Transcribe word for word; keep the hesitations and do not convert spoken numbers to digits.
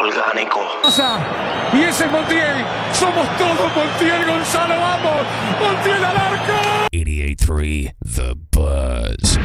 volcánico. Y ese es Montiel. Somos todos Montiel, Gonzalo, vamos. Montiel al arco. eighty-eight point three The Buzz.